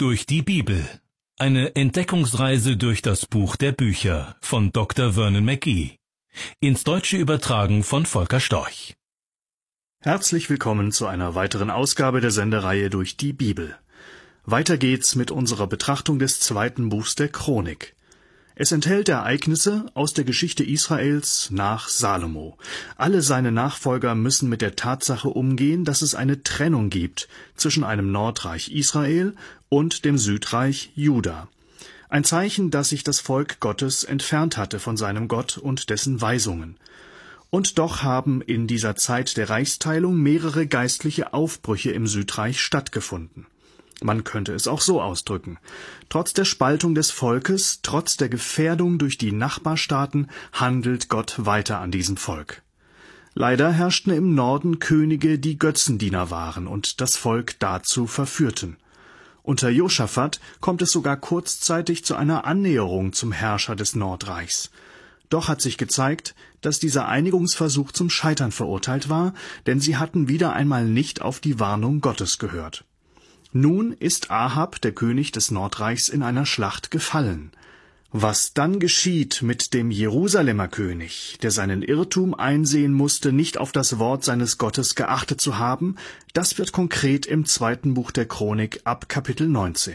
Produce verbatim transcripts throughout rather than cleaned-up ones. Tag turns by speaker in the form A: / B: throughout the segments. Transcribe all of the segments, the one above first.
A: Durch die Bibel. Eine Entdeckungsreise durch das Buch der Bücher von Doktor Vernon McGee. Ins Deutsche übertragen von Volker Storch.
B: Herzlich willkommen zu einer weiteren Ausgabe der Sendereihe Durch die Bibel. Weiter geht's mit unserer Betrachtung des zweiten Buchs der Chronik. Es enthält Ereignisse aus der Geschichte Israels nach Salomo. Alle seine Nachfolger müssen mit der Tatsache umgehen, dass es eine Trennung gibt zwischen einem Nordreich Israel und dem Südreich Juda. Ein Zeichen, dass sich das Volk Gottes entfernt hatte von seinem Gott und dessen Weisungen. Und doch haben in dieser Zeit der Reichsteilung mehrere geistliche Aufbrüche im Südreich stattgefunden. Man könnte es auch so ausdrücken. Trotz der Spaltung des Volkes, trotz der Gefährdung durch die Nachbarstaaten, handelt Gott weiter an diesem Volk. Leider herrschten im Norden Könige, die Götzendiener waren und das Volk dazu verführten. Unter Josaphat kommt es sogar kurzzeitig zu einer Annäherung zum Herrscher des Nordreichs. Doch hat sich gezeigt, dass dieser Einigungsversuch zum Scheitern verurteilt war, denn sie hatten wieder einmal nicht auf die Warnung Gottes gehört. Nun ist Ahab, der König des Nordreichs, in einer Schlacht gefallen. Was dann geschieht mit dem Jerusalemer König, der seinen Irrtum einsehen musste, nicht auf das Wort seines Gottes geachtet zu haben, das wird konkret im zweiten Buch der Chronik ab Kapitel neunzehn.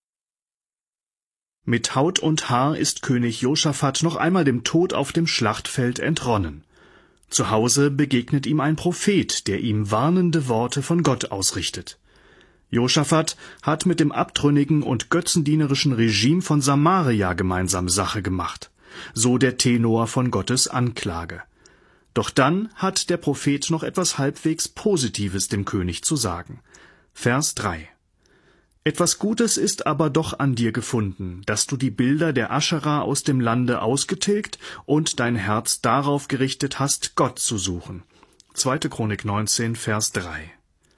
B: Mit Haut und Haar ist König Josaphat noch einmal dem Tod auf dem Schlachtfeld entronnen. Zu Hause begegnet ihm ein Prophet, der ihm warnende Worte von Gott ausrichtet. Josaphat hat mit dem abtrünnigen und götzendienerischen Regime von Samaria gemeinsam Sache gemacht, so der Tenor von Gottes Anklage. Doch dann hat der Prophet noch etwas halbwegs Positives dem König zu sagen. Vers drei. Etwas Gutes ist aber doch an dir gefunden, dass du die Bilder der Aschera aus dem Lande ausgetilgt und dein Herz darauf gerichtet hast, Gott zu suchen. zweite Chronik neunzehn, Vers drei.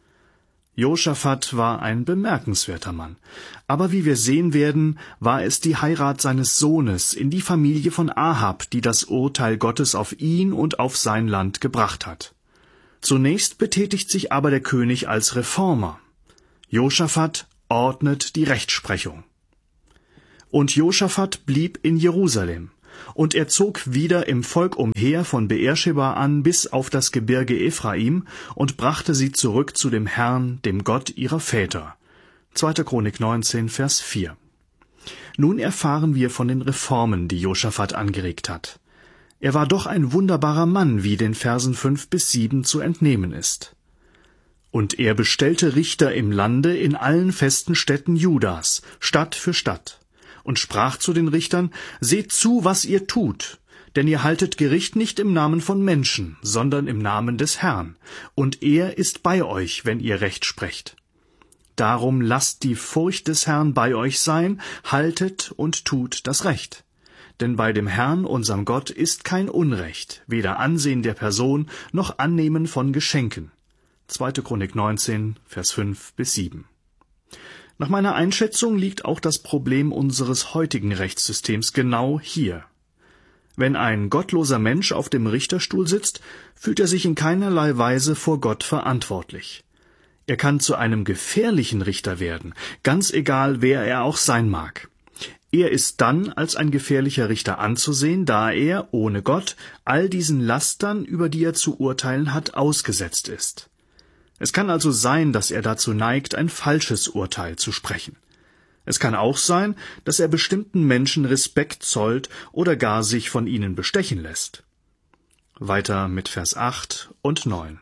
B: Josaphat war ein bemerkenswerter Mann. Aber wie wir sehen werden, war es die Heirat seines Sohnes in die Familie von Ahab, die das Urteil Gottes auf ihn und auf sein Land gebracht hat. Zunächst betätigt sich aber der König als Reformer. Josaphat ordnet die Rechtsprechung. Und Josaphat blieb in Jerusalem. Und er zog wieder im Volk umher von Beersheba an bis auf das Gebirge Ephraim und brachte sie zurück zu dem Herrn, dem Gott ihrer Väter. zweite Chronik neunzehn, Vers vier. Nun erfahren wir von den Reformen, die Josaphat angeregt hat. Er war doch ein wunderbarer Mann, wie den Versen fünf bis sieben zu entnehmen ist. Und er bestellte Richter im Lande in allen festen Städten Judas, Stadt für Stadt. Und sprach zu den Richtern, seht zu, was ihr tut, denn ihr haltet Gericht nicht im Namen von Menschen, sondern im Namen des Herrn, und er ist bei euch, wenn ihr Recht sprecht. Darum lasst die Furcht des Herrn bei euch sein, haltet und tut das Recht. Denn bei dem Herrn, unserem Gott, ist kein Unrecht, weder Ansehen der Person, noch Annehmen von Geschenken. zweite Chronik neunzehn, Vers fünf bis sieben. Nach meiner Einschätzung liegt auch das Problem unseres heutigen Rechtssystems genau hier. Wenn ein gottloser Mensch auf dem Richterstuhl sitzt, fühlt er sich in keinerlei Weise vor Gott verantwortlich. Er kann zu einem gefährlichen Richter werden, ganz egal, wer er auch sein mag. Er ist dann als ein gefährlicher Richter anzusehen, da er, ohne Gott, all diesen Lastern, über die er zu urteilen hat, ausgesetzt ist. Es kann also sein, dass er dazu neigt, ein falsches Urteil zu sprechen. Es kann auch sein, dass er bestimmten Menschen Respekt zollt oder gar sich von ihnen bestechen lässt. Weiter mit Vers acht und neun.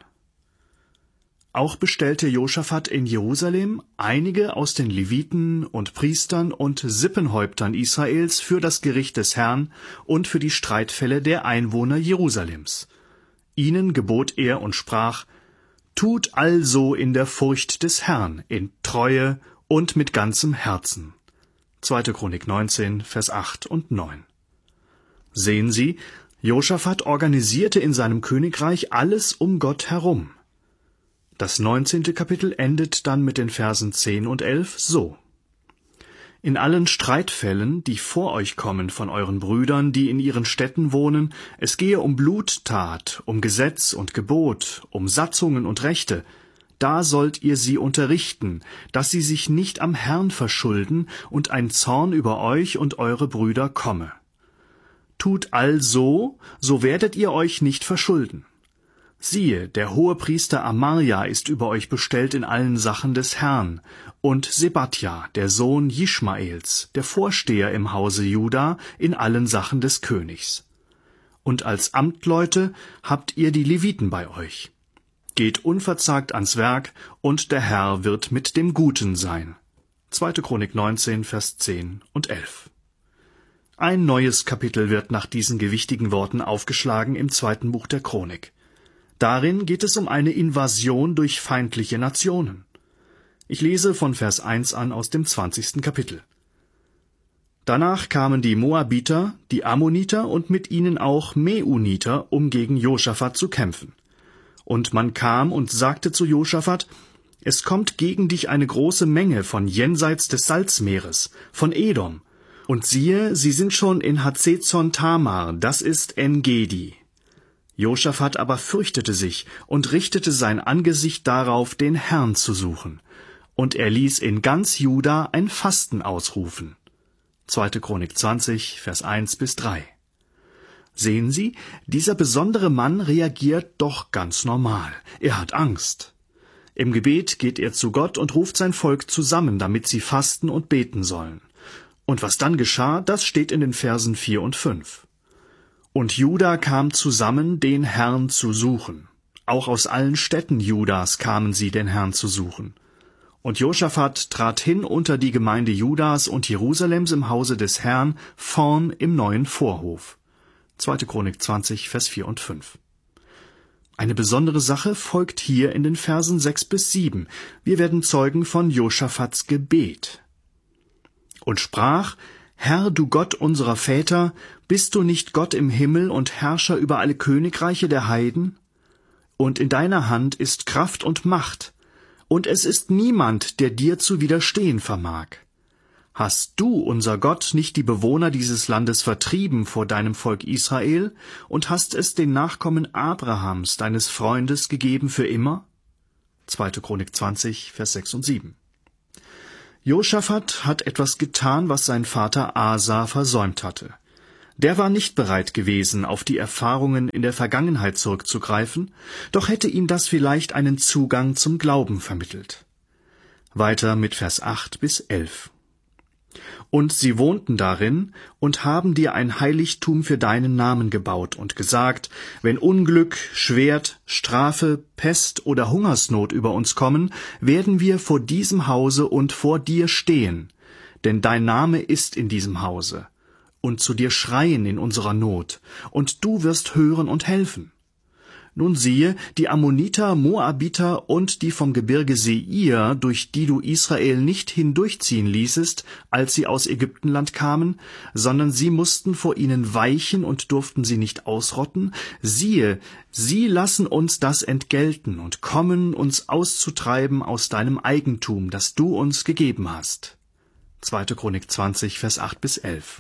B: Auch bestellte Josaphat in Jerusalem einige aus den Leviten und Priestern und Sippenhäuptern Israels für das Gericht des Herrn und für die Streitfälle der Einwohner Jerusalems. Ihnen gebot er und sprach, tut also in der Furcht des Herrn, in Treue und mit ganzem Herzen. zweite Chronik neunzehn, Vers acht und neun. Sehen Sie, Josaphat organisierte in seinem Königreich alles um Gott herum. Das neunzehnte Kapitel endet dann mit den Versen zehn und elf so. In allen Streitfällen, die vor euch kommen von euren Brüdern, die in ihren Städten wohnen, es gehe um Bluttat, um Gesetz und Gebot, um Satzungen und Rechte, da sollt ihr sie unterrichten, dass sie sich nicht am Herrn verschulden und ein Zorn über euch und eure Brüder komme. Tut also, so werdet ihr euch nicht verschulden. Siehe, der Hohepriester Amarja ist über euch bestellt in allen Sachen des Herrn, und Sebadja, der Sohn Jischmaels, der Vorsteher im Hause Juda, in allen Sachen des Königs. Und als Amtleute habt ihr die Leviten bei euch. Geht unverzagt ans Werk, und der Herr wird mit dem Guten sein. zweite Chronik neunzehn, Vers zehn und elf. Ein neues Kapitel wird nach diesen gewichtigen Worten aufgeschlagen im zweiten Buch der Chronik. Darin geht es um eine Invasion durch feindliche Nationen. Ich lese von Vers eins an aus dem zwanzigsten Kapitel. Danach kamen die Moabiter, die Ammoniter und mit ihnen auch Meuniter, um gegen Josaphat zu kämpfen. Und man kam und sagte zu Josaphat: Es kommt gegen dich eine große Menge von jenseits des Salzmeeres, von Edom. Und siehe, sie sind schon in Hazezon Tamar, das ist En-Gedi. Josaphat aber fürchtete sich und richtete sein Angesicht darauf, den Herrn zu suchen. Und er ließ in ganz Juda ein Fasten ausrufen. zweite Chronik zwanzig, Vers eins bis drei. Sehen Sie, dieser besondere Mann reagiert doch ganz normal. Er hat Angst. Im Gebet geht er zu Gott und ruft sein Volk zusammen, damit sie fasten und beten sollen. Und was dann geschah, das steht in den Versen vier und fünf. Und Juda kam zusammen, den Herrn zu suchen. Auch aus allen Städten Judas kamen sie, den Herrn zu suchen. Und Josaphat trat hin unter die Gemeinde Judas und Jerusalems im Hause des Herrn, vorn im neuen Vorhof. zweite Chronik zwanzig, Vers vier und fünf. Eine besondere Sache folgt hier in den Versen sechs bis sieben. Wir werden Zeugen von Josaphats Gebet. Und sprach: Herr, du Gott unserer Väter, bist du nicht Gott im Himmel und Herrscher über alle Königreiche der Heiden? Und in deiner Hand ist Kraft und Macht, und es ist niemand, der dir zu widerstehen vermag. Hast du, unser Gott, nicht die Bewohner dieses Landes vertrieben vor deinem Volk Israel und hast es den Nachkommen Abrahams, deines Freundes, gegeben für immer? zweite Chronik zwanzig, Vers sechs und sieben. Josaphat hat etwas getan, was sein Vater Asa versäumt hatte. Der war nicht bereit gewesen, auf die Erfahrungen in der Vergangenheit zurückzugreifen, doch hätte ihm das vielleicht einen Zugang zum Glauben vermittelt. Weiter mit Vers acht bis elf. Und sie wohnten darin und haben dir ein Heiligtum für deinen Namen gebaut und gesagt: Wenn Unglück, Schwert, Strafe, Pest oder Hungersnot über uns kommen, werden wir vor diesem Hause und vor dir stehen, denn dein Name ist in diesem Hause, und zu dir schreien in unserer Not, und du wirst hören und helfen. Nun siehe, die Ammoniter, Moabiter und die vom Gebirge Seir, durch die du Israel nicht hindurchziehen ließest, als sie aus Ägyptenland kamen, sondern sie mussten vor ihnen weichen und durften sie nicht ausrotten, siehe, sie lassen uns das entgelten und kommen, uns auszutreiben aus deinem Eigentum, das du uns gegeben hast. zweite Chronik zwanzig, Vers acht bis elf.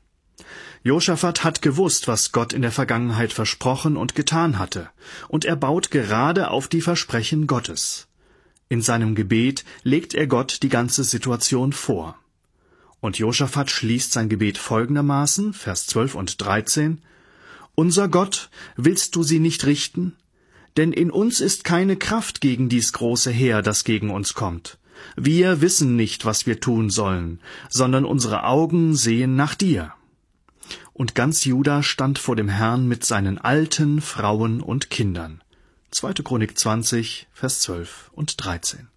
B: Josaphat hat gewusst, was Gott in der Vergangenheit versprochen und getan hatte, und er baut gerade auf die Versprechen Gottes. In seinem Gebet legt er Gott die ganze Situation vor. Und Josaphat schließt sein Gebet folgendermaßen, Vers zwölf und dreizehn: Unser Gott, willst du sie nicht richten? Denn in uns ist keine Kraft gegen dies große Heer, das gegen uns kommt. Wir wissen nicht, was wir tun sollen, sondern unsere Augen sehen nach dir. Und ganz Juda stand vor dem Herrn mit seinen Alten, Frauen und Kindern. zweite Chronik zwanzig, Vers zwölf und dreizehn.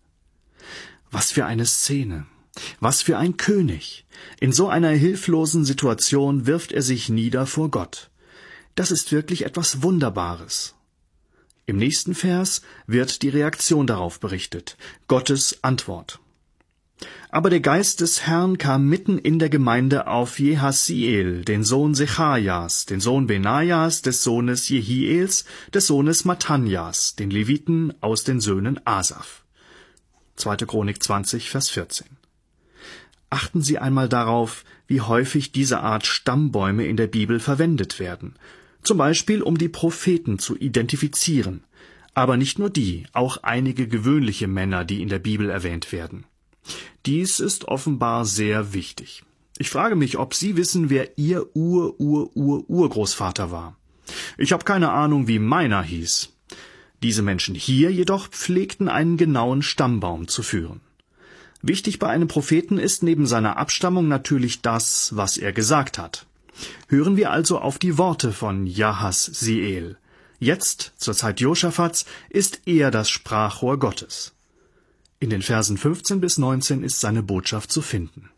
B: Was für eine Szene! Was für ein König! In so einer hilflosen Situation wirft er sich nieder vor Gott. Das ist wirklich etwas Wunderbares. Im nächsten Vers wird die Reaktion darauf berichtet, Gottes Antwort. Aber der Geist des Herrn kam mitten in der Gemeinde auf Jehasiel, den Sohn Sechajas, den Sohn Benajas, des Sohnes Jehiels, des Sohnes Mattanjas, den Leviten aus den Söhnen Asaf. zweite Chronik zwanzig, Vers vierzehn. Achten Sie einmal darauf, wie häufig diese Art Stammbäume in der Bibel verwendet werden. Zum Beispiel, um die Propheten zu identifizieren. Aber nicht nur die, auch einige gewöhnliche Männer, die in der Bibel erwähnt werden. Dies ist offenbar sehr wichtig. Ich frage mich, ob Sie wissen, wer Ihr Ur-Ur-Ur-Urgroßvater war. Ich habe keine Ahnung, wie meiner hieß. Diese Menschen hier jedoch pflegten einen genauen Stammbaum zu führen. Wichtig bei einem Propheten ist neben seiner Abstammung natürlich das, was er gesagt hat. Hören wir also auf die Worte von Jahasziel. Jetzt, zur Zeit Josaphats, ist er das Sprachrohr Gottes. In den Versen fünfzehn bis neunzehn ist seine Botschaft zu finden.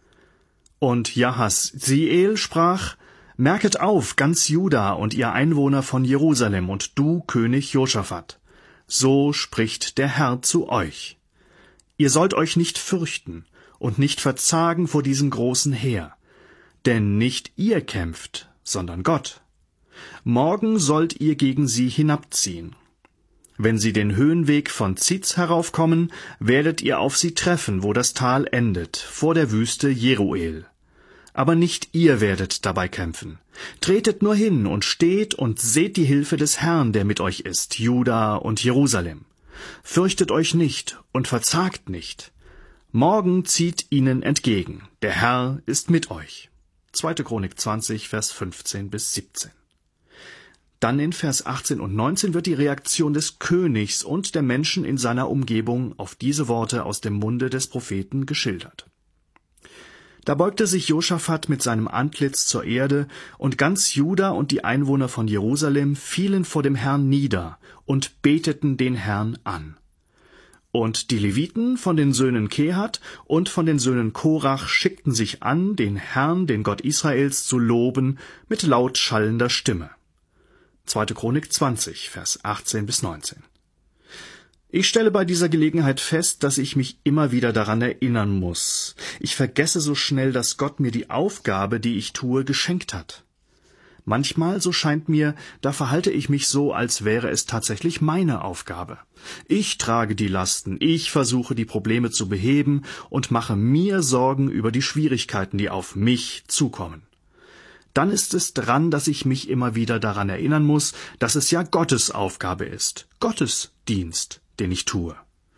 B: Und Jahasziel sprach: Merket auf, ganz Juda und ihr Einwohner von Jerusalem und du, König Josaphat. So spricht der Herr zu euch. Ihr sollt euch nicht fürchten und nicht verzagen vor diesem großen Heer. Denn nicht ihr kämpft, sondern Gott. Morgen sollt ihr gegen sie hinabziehen. Wenn sie den Höhenweg von Ziz heraufkommen, werdet ihr auf sie treffen, wo das Tal endet, vor der Wüste Jeruel. Aber nicht ihr werdet dabei kämpfen. Tretet nur hin und steht und seht die Hilfe des Herrn, der mit euch ist, Juda und Jerusalem. Fürchtet euch nicht und verzagt nicht. Morgen zieht ihnen entgegen. Der Herr ist mit euch. zweite Chronik zwanzig, Vers fünfzehn bis siebzehn. Dann in Vers achtzehn und neunzehn wird die Reaktion des Königs und der Menschen in seiner Umgebung auf diese Worte aus dem Munde des Propheten geschildert. Da beugte sich Josaphat mit seinem Antlitz zur Erde, und ganz Juda und die Einwohner von Jerusalem fielen vor dem Herrn nieder und beteten den Herrn an. Und die Leviten von den Söhnen Kehat und von den Söhnen Korach schickten sich an, den Herrn, den Gott Israels, zu loben mit laut schallender Stimme. zweite Chronik zwanzig, Vers achtzehn bis neunzehn. Ich stelle bei dieser Gelegenheit fest, dass ich mich immer wieder daran erinnern muss. Ich vergesse so schnell, dass Gott mir die Aufgabe, die ich tue, geschenkt hat. Manchmal, so scheint mir, da verhalte ich mich so, als wäre es tatsächlich meine Aufgabe. Ich trage die Lasten, ich versuche die Probleme zu beheben und mache mir Sorgen über die Schwierigkeiten, die auf mich zukommen. Dann ist es dran, dass ich mich immer wieder daran erinnern muss, dass es ja Gottes Aufgabe ist, Gottes Dienst, den ich tue.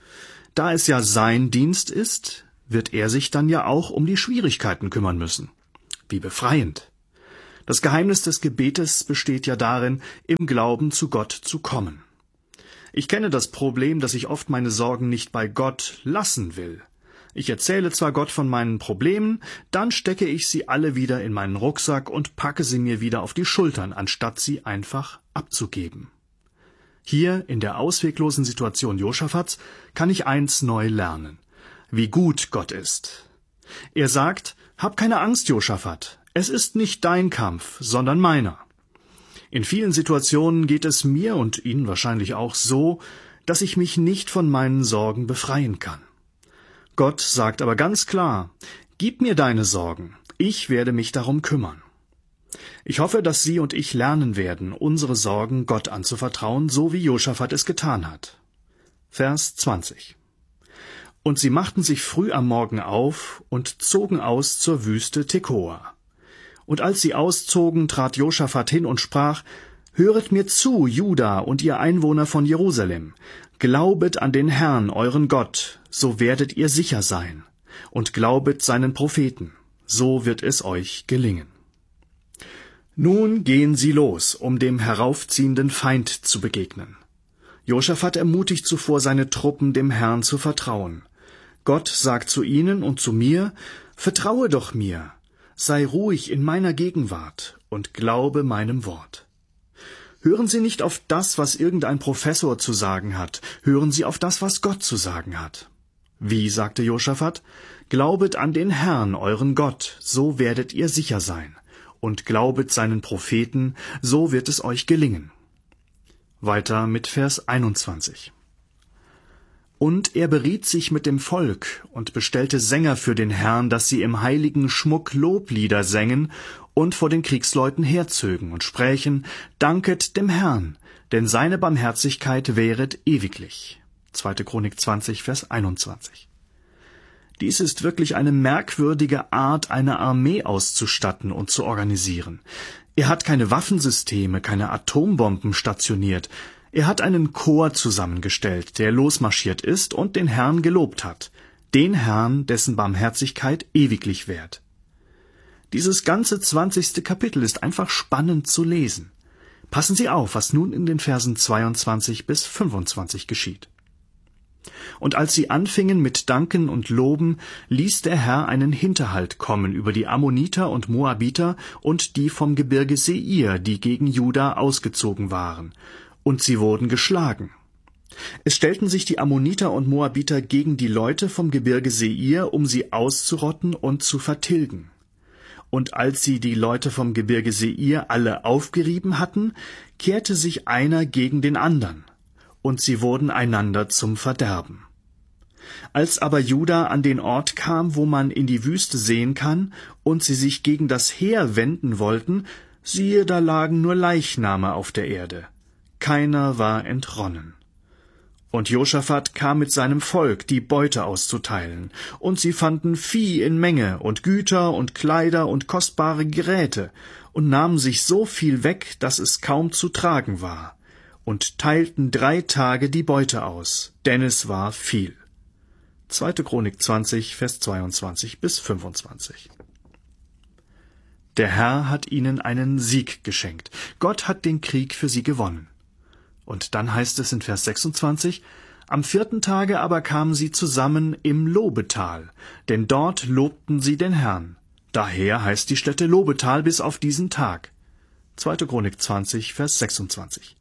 B: Da es ja sein Dienst ist, wird er sich dann ja auch um die Schwierigkeiten kümmern müssen. Wie befreiend. Das Geheimnis des Gebetes besteht ja darin, im Glauben zu Gott zu kommen. Ich kenne das Problem, dass ich oft meine Sorgen nicht bei Gott lassen will. Ich erzähle zwar Gott von meinen Problemen, dann stecke ich sie alle wieder in meinen Rucksack und packe sie mir wieder auf die Schultern, anstatt sie einfach abzugeben. Hier, in der ausweglosen Situation Josaphats, kann ich eins neu lernen: wie gut Gott ist. Er sagt: Hab keine Angst, Josaphat, es ist nicht dein Kampf, sondern meiner. In vielen Situationen geht es mir und Ihnen wahrscheinlich auch so, dass ich mich nicht von meinen Sorgen befreien kann. Gott sagt aber ganz klar: Gib mir deine Sorgen, ich werde mich darum kümmern. Ich hoffe, dass Sie und ich lernen werden, unsere Sorgen Gott anzuvertrauen, so wie Josaphat es getan hat. Vers zwanzig. Und sie machten sich früh am Morgen auf und zogen aus zur Wüste Tekoa. Und als sie auszogen, trat Josaphat hin und sprach: Höret mir zu, Juda und ihr Einwohner von Jerusalem. Glaubet an den Herrn, euren Gott, so werdet ihr sicher sein. Und glaubet seinen Propheten, so wird es euch gelingen. Nun gehen sie los, um dem heraufziehenden Feind zu begegnen. Josaphat ermutigt zuvor seine Truppen, dem Herrn zu vertrauen. Gott sagt zu ihnen und zu mir: Vertraue doch mir, sei ruhig in meiner Gegenwart und glaube meinem Wort. Hören Sie nicht auf das, was irgendein Professor zu sagen hat, hören Sie auf das, was Gott zu sagen hat. Wie, sagte Josaphat, glaubet an den Herrn, euren Gott, so werdet ihr sicher sein, und glaubet seinen Propheten, so wird es euch gelingen. Weiter mit Vers einundzwanzig. Und er beriet sich mit dem Volk und bestellte Sänger für den Herrn, dass sie im heiligen Schmuck Loblieder sängen und vor den Kriegsleuten herzögen und sprächen: Danket dem Herrn, denn seine Barmherzigkeit währet ewiglich. zweite Chronik zwanzig, Vers einundzwanzig. Dies ist wirklich eine merkwürdige Art, eine Armee auszustatten und zu organisieren. Er hat keine Waffensysteme, keine Atombomben stationiert. Er hat einen Chor zusammengestellt, der losmarschiert ist und den Herrn gelobt hat, den Herrn, dessen Barmherzigkeit ewiglich währt. Dieses ganze zwanzigste Kapitel ist einfach spannend zu lesen. Passen Sie auf, was nun in den Versen zweiundzwanzig bis fünfundzwanzig geschieht. Und als sie anfingen mit Danken und Loben, ließ der Herr einen Hinterhalt kommen über die Ammoniter und Moabiter und die vom Gebirge Seir, die gegen Juda ausgezogen waren, und sie wurden geschlagen. Es stellten sich die Ammoniter und Moabiter gegen die Leute vom Gebirge Seir, um sie auszurotten und zu vertilgen. Und als sie die Leute vom Gebirge Seir alle aufgerieben hatten, kehrte sich einer gegen den andern, und sie wurden einander zum Verderben. Als aber Juda an den Ort kam, wo man in die Wüste sehen kann, und sie sich gegen das Heer wenden wollten, siehe, da lagen nur Leichname auf der Erde. Keiner war entronnen. Und Josaphat kam mit seinem Volk, die Beute auszuteilen, und sie fanden Vieh in Menge und Güter und Kleider und kostbare Geräte, und nahmen sich so viel weg, dass es kaum zu tragen war, und teilten drei Tage die Beute aus, denn es war viel. zweite Chronik zwanzig, Vers zweiundzwanzig bis fünfundzwanzig. Der Herr hat ihnen einen Sieg geschenkt. Gott hat den Krieg für sie gewonnen. Und dann heißt es in Vers sechsundzwanzig, am vierten Tage aber kamen sie zusammen im Lobetal, denn dort lobten sie den Herrn. Daher heißt die Stätte Lobetal bis auf diesen Tag. zweite Chronik zwanzig, Vers sechsundzwanzig.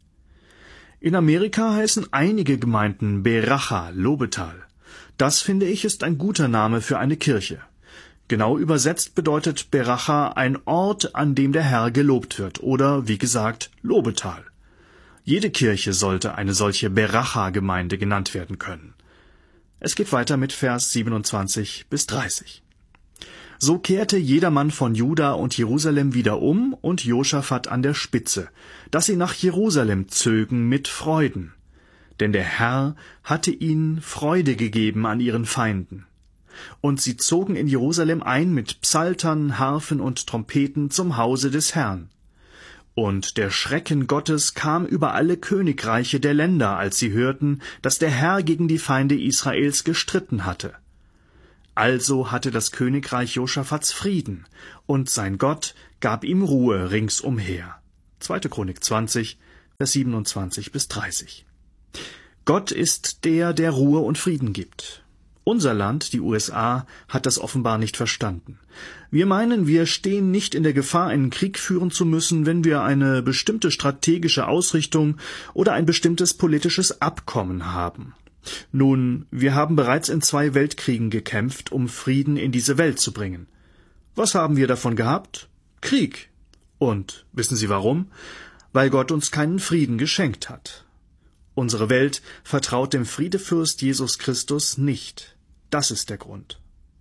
B: In Amerika heißen einige Gemeinden Beracha, Lobetal. Das, finde ich, ist ein guter Name für eine Kirche. Genau übersetzt bedeutet Beracha ein Ort, an dem der Herr gelobt wird, oder, wie gesagt, Lobetal. Jede Kirche sollte eine solche Beracha-Gemeinde genannt werden können. Es geht weiter mit Vers siebenundzwanzig bis dreißig. So kehrte jedermann von Juda und Jerusalem wieder um und Josaphat an der Spitze, dass sie nach Jerusalem zögen mit Freuden. Denn der Herr hatte ihnen Freude gegeben an ihren Feinden. Und sie zogen in Jerusalem ein mit Psaltern, Harfen und Trompeten zum Hause des Herrn. Und der Schrecken Gottes kam über alle Königreiche der Länder, als sie hörten, dass der Herr gegen die Feinde Israels gestritten hatte. Also hatte das Königreich Josaphats Frieden, und sein Gott gab ihm Ruhe ringsumher. zweite Chronik zwanzig, Vers siebenundzwanzig bis dreißig. Gott ist der, der Ruhe und Frieden gibt. Unser Land, die U S A, hat das offenbar nicht verstanden. Wir meinen, wir stehen nicht in der Gefahr, einen Krieg führen zu müssen, wenn wir eine bestimmte strategische Ausrichtung oder ein bestimmtes politisches Abkommen haben. Nun, wir haben bereits in zwei Weltkriegen gekämpft, um Frieden in diese Welt zu bringen. Was haben wir davon gehabt? Krieg. Und wissen Sie warum? Weil Gott uns keinen Frieden geschenkt hat. Unsere Welt vertraut dem Friedefürst Jesus Christus nicht. Das ist der Grund.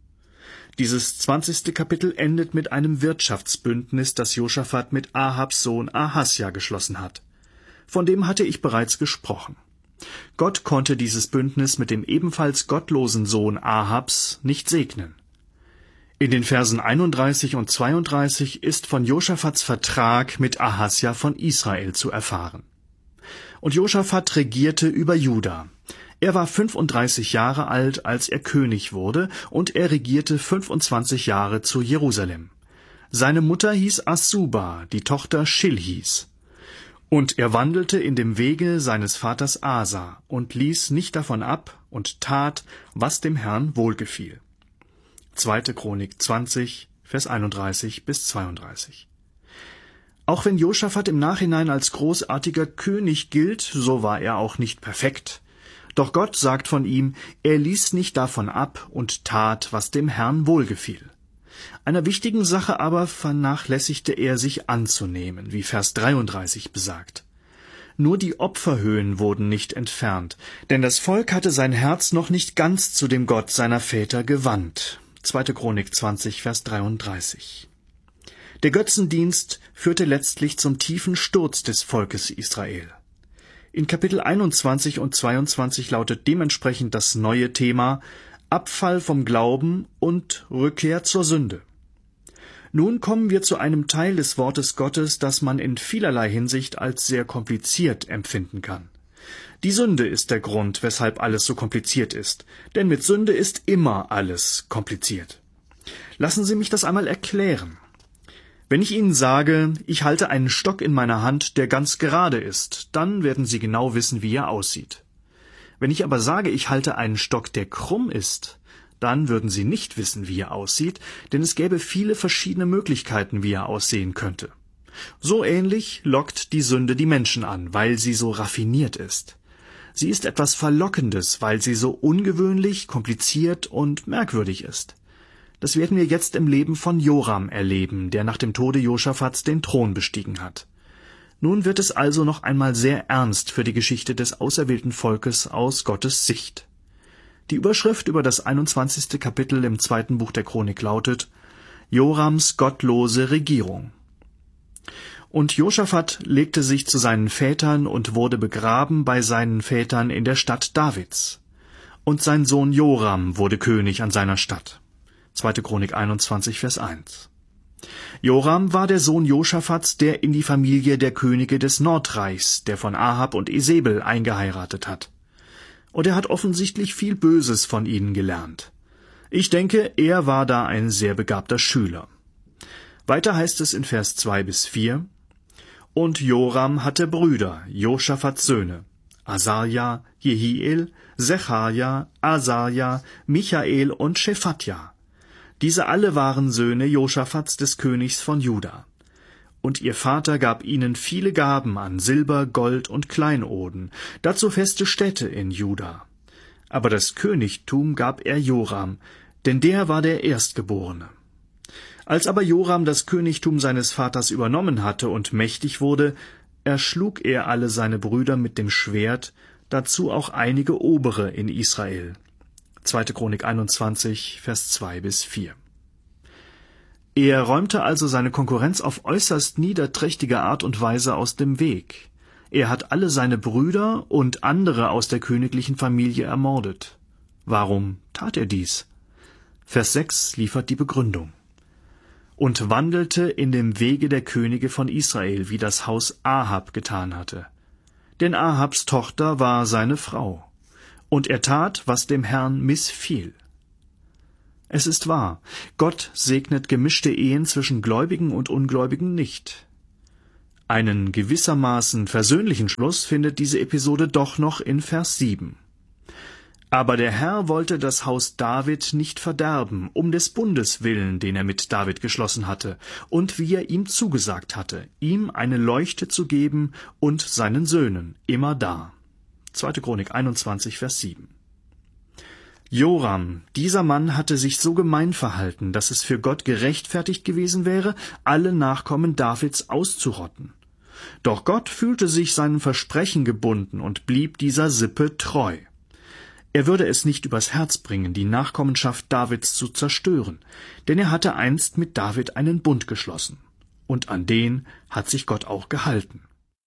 B: Dieses zwanzigste Kapitel endet mit einem Wirtschaftsbündnis, das Josaphat mit Ahabs Sohn Ahasja geschlossen hat. Von dem hatte ich bereits gesprochen. Gott konnte dieses Bündnis mit dem ebenfalls gottlosen Sohn Ahabs nicht segnen. In den Versen einunddreißig und zweiunddreißig ist von Josaphats Vertrag mit Ahasja von Israel zu erfahren. Und Josaphat regierte über Juda. Er war fünfunddreißig Jahre alt, als er König wurde, und er regierte fünfundzwanzig Jahre zu Jerusalem. Seine Mutter hieß Assuba, die Tochter Schilhis. Und er wandelte in dem Wege seines Vaters Asa und ließ nicht davon ab und tat, was dem Herrn wohlgefiel. zweite Chronik zwanzig, Vers einunddreißig bis zweiunddreißig. Auch wenn Josaphat im Nachhinein als großartiger König gilt, so war er auch nicht perfekt. Doch Gott sagt von ihm, er ließ nicht davon ab und tat, was dem Herrn wohlgefiel. Einer wichtigen Sache aber vernachlässigte er sich anzunehmen, wie Vers dreiunddreißig besagt. Nur die Opferhöhen wurden nicht entfernt, denn das Volk hatte sein Herz noch nicht ganz zu dem Gott seiner Väter gewandt. zweite Chronik zwanzig, Vers dreiunddreißig. Der Götzendienst führte letztlich zum tiefen Sturz des Volkes Israel. In Kapitel einundzwanzig und zweiundzwanzig lautet dementsprechend das neue Thema Abfall vom Glauben und Rückkehr zur Sünde. Nun kommen wir zu einem Teil des Wortes Gottes, das man in vielerlei Hinsicht als sehr kompliziert empfinden kann. Die Sünde ist der Grund, weshalb alles so kompliziert ist, denn mit Sünde ist immer alles kompliziert. Lassen Sie mich das einmal erklären. Wenn ich Ihnen sage, ich halte einen Stock in meiner Hand, der ganz gerade ist, dann werden Sie genau wissen, wie er aussieht. Wenn ich aber sage, ich halte einen Stock, der krumm ist, dann würden Sie nicht wissen, wie er aussieht, denn es gäbe viele verschiedene Möglichkeiten, wie er aussehen könnte. So ähnlich lockt die Sünde die Menschen an, weil sie so raffiniert ist. Sie ist etwas Verlockendes, weil sie so ungewöhnlich, kompliziert und merkwürdig ist. Das werden wir jetzt im Leben von Joram erleben, der nach dem Tode Josaphats den Thron bestiegen hat. Nun wird es also noch einmal sehr ernst für die Geschichte des auserwählten Volkes aus Gottes Sicht. Die Überschrift über das einundzwanzigste Kapitel im zweiten Buch der Chronik lautet: Jorams gottlose Regierung. Und Josaphat legte sich zu seinen Vätern und wurde begraben bei seinen Vätern in der Stadt Davids. Und sein Sohn Joram wurde König an seiner Stadt. zweite Chronik einundzwanzig, Vers eins. Joram war der Sohn Josaphats, der in die Familie der Könige des Nordreichs, der von Ahab und Isebel, eingeheiratet hat. Und er hat offensichtlich viel Böses von ihnen gelernt. Ich denke, er war da ein sehr begabter Schüler. Weiter heißt es in Vers zwei bis vier: Und Joram hatte Brüder, Josaphats Söhne, Asaja, Jehiel, Sechaja, Asaja, Michael und Schephatja. Diese alle waren Söhne Josaphats des Königs von Juda. Und ihr Vater gab ihnen viele Gaben an Silber, Gold und Kleinoden, dazu feste Städte in Juda. Aber das Königtum gab er Joram, denn der war der Erstgeborene. Als aber Joram das Königtum seines Vaters übernommen hatte und mächtig wurde, erschlug er alle seine Brüder mit dem Schwert, dazu auch einige Obere in Israel. zweite Chronik einundzwanzig, Vers zwei bis vier. Er räumte also seine Konkurrenz auf äußerst niederträchtige Art und Weise aus dem Weg. Er hat alle seine Brüder und andere aus der königlichen Familie ermordet. Warum tat er dies? Vers sechs liefert die Begründung. Und wandelte in dem Wege der Könige von Israel, wie das Haus Ahab getan hatte. Denn Ahabs Tochter war seine Frau. Und er tat, was dem Herrn missfiel. Es ist wahr, Gott segnet gemischte Ehen zwischen Gläubigen und Ungläubigen nicht. Einen gewissermaßen versöhnlichen Schluss findet diese Episode doch noch in Vers sieben. Aber der Herr wollte das Haus David nicht verderben, um des Bundes willen, den er mit David geschlossen hatte, und wie er ihm zugesagt hatte, ihm eine Leuchte zu geben und seinen Söhnen, immerdar. zweite Chronik einundzwanzig, Vers sieben. Joram, dieser Mann hatte sich so gemein verhalten, dass es für Gott gerechtfertigt gewesen wäre, alle Nachkommen Davids auszurotten. Doch Gott fühlte sich seinem Versprechen gebunden und blieb dieser Sippe treu. Er würde es nicht übers Herz bringen, die Nachkommenschaft Davids zu zerstören, denn er hatte einst mit David einen Bund geschlossen. Und an den hat sich Gott auch gehalten.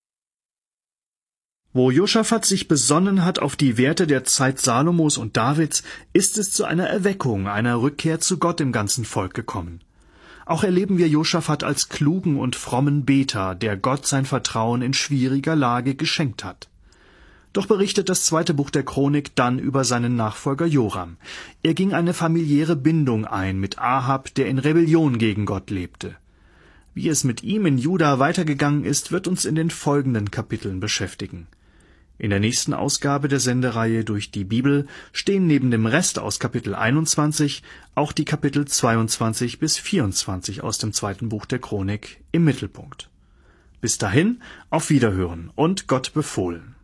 B: Wo Josaphat sich besonnen hat auf die Werte der Zeit Salomos und Davids, ist es zu einer Erweckung, einer Rückkehr zu Gott im ganzen Volk gekommen. Auch erleben wir Josaphat als klugen und frommen Beter, der Gott sein Vertrauen in schwieriger Lage geschenkt hat. Doch berichtet das zweite Buch der Chronik dann über seinen Nachfolger Joram. Er ging eine familiäre Bindung ein mit Ahab, der in Rebellion gegen Gott lebte. Wie es mit ihm in Juda weitergegangen ist, wird uns in den folgenden Kapiteln beschäftigen. In der nächsten Ausgabe der Sendereihe Durch die Bibel stehen neben dem Rest aus Kapitel einundzwanzig auch die Kapitel zweiundzwanzig bis vierundzwanzig aus dem zweiten Buch der Chronik im Mittelpunkt. Bis dahin, auf Wiederhören und Gott befohlen.